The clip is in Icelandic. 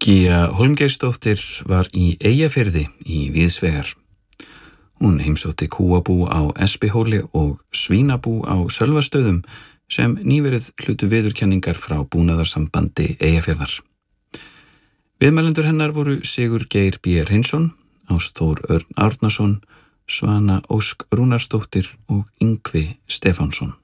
Gía Hólmgeirsdóttir var í Eyjafirði í Víðsvegar. Hún heimsótti kúabú á Espihóli og svínabú á Sölvastöðum sem nýverið hlutu viðurkenningar frá Búnaðarsambandi Eyjafjarðar. Viðmælendur hennar voru Sigurgeir B. Hreinsson, Ásþór Örn Árnason, Svana Ósk Rúnarsdóttir og Yngvi Stefánsson.